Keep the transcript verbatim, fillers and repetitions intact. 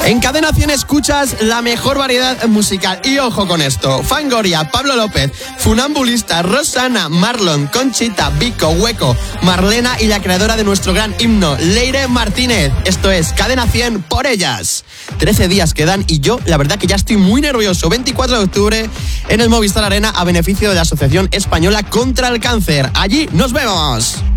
En Cadena cien escuchas la mejor variedad musical. Y ojo con esto: Fangoria, Pablo López, Funambulista, Rosana, Marlon, Conchita, Vico, Hueco, Marlena y la creadora de nuestro gran himno, Leire Martínez. Esto es Cadena cien por ellas. trece días quedan y yo la verdad que ya estoy muy nervioso. veinticuatro de octubre en el Movistar Arena a beneficio de la Asociación Española contra el Cáncer. Allí nos vemos.